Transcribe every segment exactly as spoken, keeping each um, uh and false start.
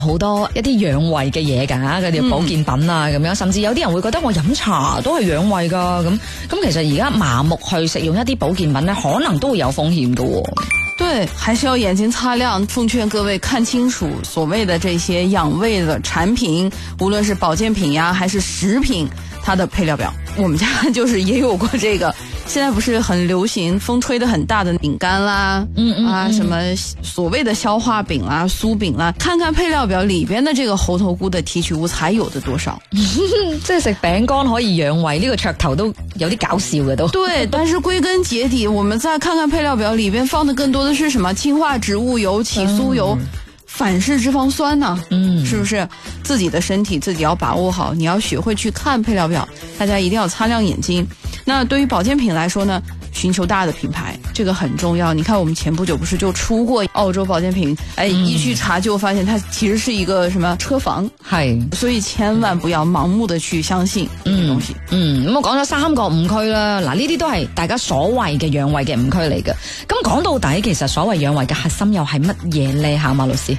好多一啲養胃嘅嘢㗎，嗰啲保健品啊咁樣，甚至有啲人會覺得我飲茶都係養胃㗎，咁咁其實而家麻木去食用一啲保健品咧，可能都會有風險㗎。 对，还是要眼睛擦亮，奉劝各位看清楚所谓的这些养胃的产品，无论是保健品呀还是食品，它的配料表。我们家就是也有过这个，现在不是很流行风吹得很大的饼干啦， 嗯嗯啊什么所谓的消化饼啦、酥饼啦，看看配料表里边的这个猴头菇的提取物才有的多少。 即係食餅乾可以養胃，呢、這個噱頭都有啲搞笑嘅都。 对，但是歸根結底，我們再看看配料表里邊放的更多的是什麼？氫化植物油、起酥油、嗯、反式脂肪酸呢、啊？嗯，是不是？自己的身體自己要把握好，你要學會去看配料表，大家一定要擦亮眼睛。那對於保健品來說呢，尋求大的品牌，這個很重要。你看我們前不久不是就出過澳洲保健品，哎，嗯、一去查就發現它其實是一個什麼車房，係，所以千萬不要盲目的去相信呢個東西。嗯，咁、 嗯、我講咗三個誤區啦，嗱呢啲都係大家所謂嘅養胃嘅誤區嚟嘅。咁講到底，其實所謂養胃嘅核心又係乜嘢呢？嚇，馬老師。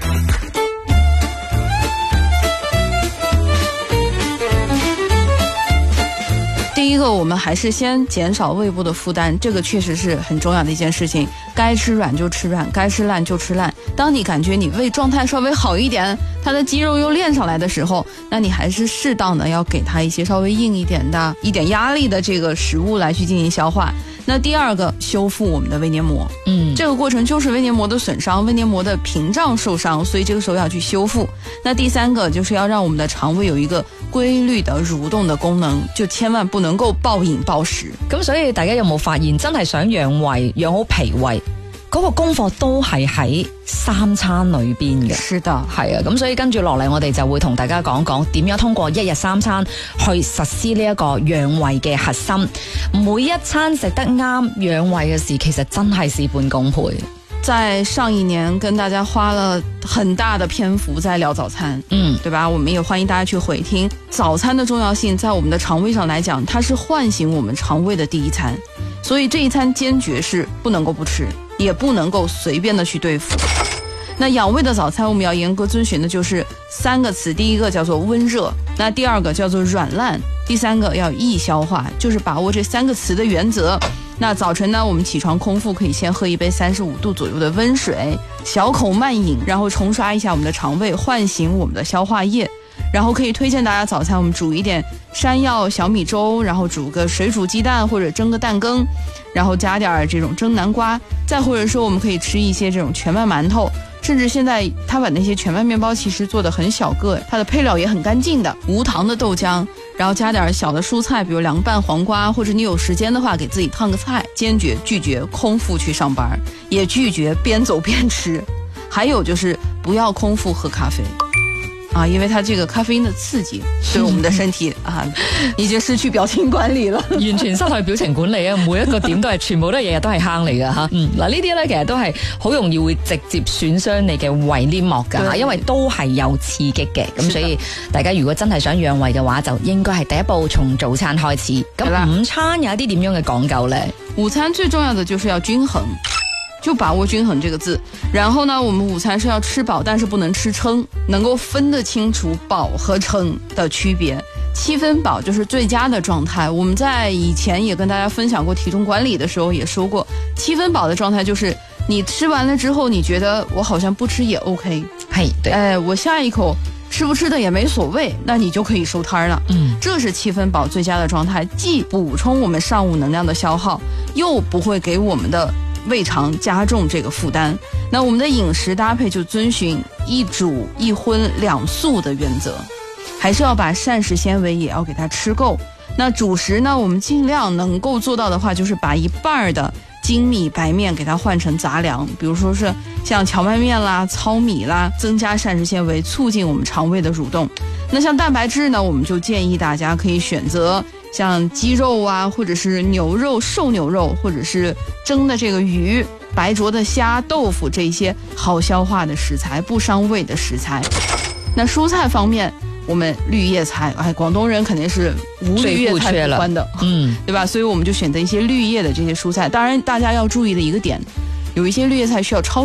第一個，我們還是先減少胃部的負擔，這個確實是很重要的一件事情。該吃軟就吃軟，該吃爛就吃爛。當你感覺你胃狀態稍微好一點，它的肌肉又練上來的時候，那你還是適當的要給它一些稍微硬一點的、一點壓力的這個食物來去進行消化。那第二個，修復我們的胃黏膜。嗯，這個過程就是胃黏膜的損傷，胃黏膜的屏障受傷，所以這個時候要去修復。那第三個就是要讓我們的腸胃有一個規律的蠕動的功能，就千萬不能夠暴飲暴食。 咁所以大家有冇發現，真係想養胃、養好脾胃，嗰、那個功課都係喺三餐裏邊嘅。 是的， 係啊，咁所以跟住落嚟，我哋就會同大家講講點樣通過一日三餐去實施呢一個養胃嘅核心。每一餐食得啱養胃嘅事，其實真係事半功倍。 在上一年跟大家花了很大的篇幅在聊早餐，嗯，對吧？我們也歡迎大家去回聽早餐的重要性，在我們的腸胃上來講，它是喚醒我們腸胃的第一餐，所以這一餐堅決是不能夠不吃，也不能夠隨便的去對付。那養胃的早餐我們要嚴格遵循的就是三個詞，第一個叫做溫熱，那第二個叫做軟爛，第三個要易消化，就是把握這三個詞的原則。那早晨呢，我們起床空腹可以先喝一杯三十五度左右的溫水，小口慢飲，然後沖刷一下我們的腸胃，喚醒我們的消化液。然後可以推薦大家早餐我們煮一點山藥小米粥，然後煮個水煮雞蛋或者蒸個蛋羹，然後加點這種蒸南瓜，再或者說我們可以吃一些這種全麥饅頭，甚至現在他把那些全麥麵包其實做得很小個，它的配料也很乾淨的，無糖的豆漿，然後加點小的蔬菜，比如涼拌黃瓜，或者你有時間的話給自己燙個菜。堅決拒絕空腹去上班，也拒絕邊走邊吃。還有就是不要空腹喝咖啡啊，因為它這個咖啡因的刺激對我們的身體啊，已經失去表情管理了， 完全失去表情管理啊！每一個點都係全部都係日日都係坑嚟㗎吓。嗯，嗱呢啲咧其實都係好容易會直接損傷你嘅胃黏膜㗎吓，因為都係有刺激嘅。咁所以大家如果真係想養胃嘅話，就應該係第一步從早餐開始。咁午餐有一啲點樣嘅講究呢？ 午餐最重要的就是要均衡。就把握均衡這個字，然後呢，我們午餐是要吃飽，但是不能吃撐，能夠分得清楚飽和撐的區別。七分飽就是最佳的狀態。我們在以前也跟大家分享過體重管理的時候也說過，七分飽的狀態就是你吃完了之後，你覺得我好像不吃也 OK， 嘿，對， 哎，我下一口吃不吃的也沒所謂，那你就可以收攤了。嗯，這是七分飽最佳的狀態，既補充我們上午能量的消耗，又不會給我們的胃腸加重這個負擔。那我們的飲食搭配就遵循一煮一荤兩素的原則，還是要把膳食纖維也要給它吃夠。那主食呢，我們盡量能夠做到的話，就是把一半的精米白麵給它換成雜糧，比如說是像蕎麥麵啦、糙米啦，增加膳食纖維，促進我們腸胃的蠕動。那像蛋白質呢，我們就建議大家可以選擇像雞肉啊，或者是牛肉、瘦牛肉，或者是蒸的這個魚、白灼的蝦、豆腐這一些好消化的食材，不傷胃的食材。那蔬菜方面，我們綠葉菜，哎，廣東人肯定是無綠葉菜不歡的，嗯，對吧？所以我們就選擇一些綠葉的這些蔬菜。當然，大家要注意的一個點，有一些綠葉菜需要焯水，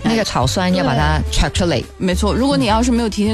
那個草酸要把它焯出嚟。 沒錯，如果你要是沒有提前